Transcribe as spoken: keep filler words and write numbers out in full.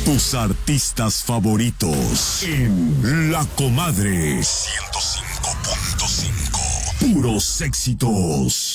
Tus artistas favoritos en La Comadre ciento cinco punto cinco. Puros éxitos.